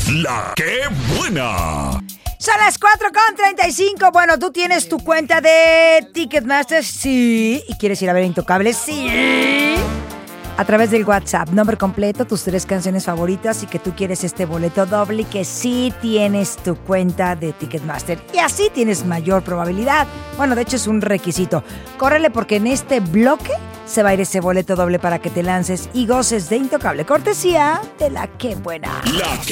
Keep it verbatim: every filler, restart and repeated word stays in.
La que buena. Son las cuatro con treinta y cinco. Bueno, ¿tú tienes tu cuenta de Ticketmaster? Sí. ¿Y quieres ir a ver Intocable? Sí. A través del WhatsApp, nombre completo, tus tres canciones favoritas y que tú quieres este boleto doble y que sí tienes tu cuenta de Ticketmaster. Y así tienes mayor probabilidad. Bueno, de hecho es un requisito. Córrele porque en este bloque se va a ir ese boleto doble para que te lances y goces de Intocable. Cortesía de La que buena. La que